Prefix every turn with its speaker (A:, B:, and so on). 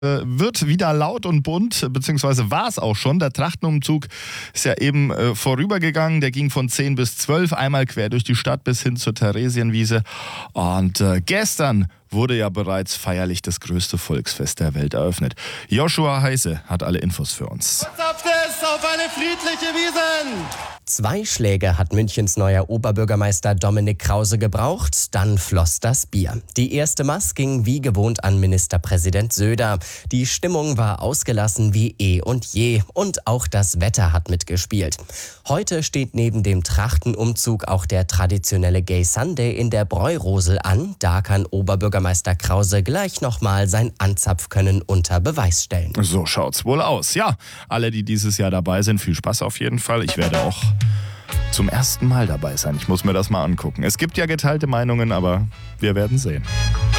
A: Wird wieder laut und bunt, beziehungsweise war es auch schon. Der Trachtenumzug ist ja eben vorübergegangen. Der ging von 10 bis 12, einmal quer durch die Stadt bis hin zur Theresienwiese. Und gestern wurde ja bereits feierlich das größte Volksfest der Welt eröffnet. Joshua Heise hat alle Infos für uns.
B: Auf eine friedliche Wiesn!
C: 2 Schläge hat Münchens neuer Oberbürgermeister Dominik Krause gebraucht, dann floss das Bier. Die erste Maß ging wie gewohnt an Ministerpräsident Söder. Die Stimmung war ausgelassen wie eh und je und auch das Wetter hat mitgespielt. Heute steht neben dem Trachtenumzug auch der traditionelle Gay Sunday in der Bräurosel an. Da kann Oberbürgermeister Krause gleich nochmal sein Anzapfkönnen unter Beweis stellen.
A: So schaut's wohl aus. Ja, alle, die dieses Jahr dabei sind, viel Spaß auf jeden Fall. Ich werde auch zum ersten Mal dabei sein. Ich muss mir das mal angucken. Es gibt ja geteilte Meinungen, aber wir werden sehen.